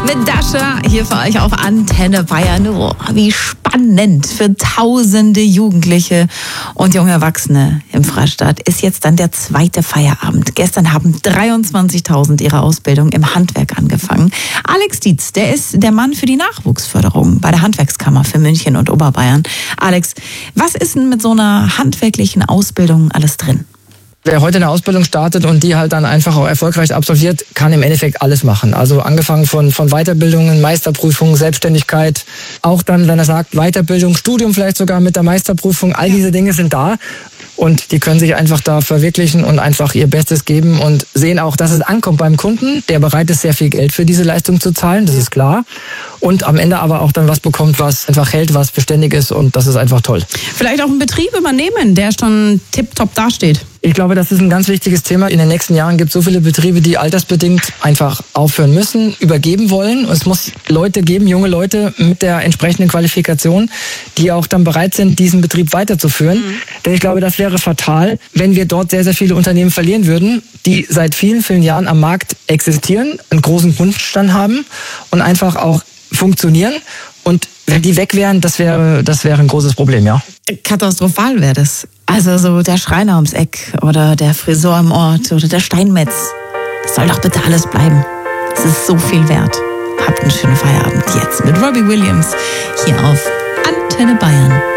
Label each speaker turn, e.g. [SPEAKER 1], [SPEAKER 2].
[SPEAKER 1] Mit Dasha hier für euch auf Antenne Bayern. Oh, wie spannend für tausende Jugendliche und junge Erwachsene im Freistaat ist jetzt dann der zweite Feierabend. Gestern haben 23.000 ihre Ausbildung im Handwerk angefangen. Alex Dietz, der ist der Mann für die Nachwuchsförderung bei der Handwerkskammer für München und Oberbayern. Alex, was ist denn mit so einer handwerklichen Ausbildung alles drin?
[SPEAKER 2] Wer heute eine Ausbildung startet und die halt dann einfach auch erfolgreich absolviert, kann im Endeffekt alles machen. Also angefangen von Weiterbildungen, Meisterprüfungen, Selbstständigkeit, auch dann, wenn er sagt, Weiterbildung, Studium vielleicht sogar mit der Meisterprüfung, all diese Dinge sind da und die können sich einfach da verwirklichen und einfach ihr Bestes geben und sehen auch, dass es ankommt beim Kunden, der bereit ist, sehr viel Geld für diese Leistung zu zahlen, das ist klar. Und am Ende aber auch dann was bekommt, was einfach hält, was beständig ist und das ist einfach toll.
[SPEAKER 1] Vielleicht auch einen Betrieb übernehmen, der schon tipptopp dasteht.
[SPEAKER 2] Ich glaube, das ist ein ganz wichtiges Thema. In den nächsten Jahren gibt es so viele Betriebe, die altersbedingt einfach aufhören müssen, übergeben wollen. Und es muss Leute geben, junge Leute mit der entsprechenden Qualifikation, die auch dann bereit sind, diesen Betrieb weiterzuführen. Denn ich glaube, das wäre fatal, wenn wir dort sehr, sehr viele Unternehmen verlieren würden, die seit vielen, vielen Jahren am Markt existieren, einen großen Kundenstand haben und einfach auch funktionieren. Und wenn die weg wären, das wäre ein großes Problem, ja.
[SPEAKER 1] Katastrophal wäre das. Also so der Schreiner ums Eck oder der Friseur am Ort oder der Steinmetz. Das soll doch bitte alles bleiben. Es ist so viel wert. Habt einen schönen Feierabend jetzt mit Robbie Williams hier auf Antenne Bayern.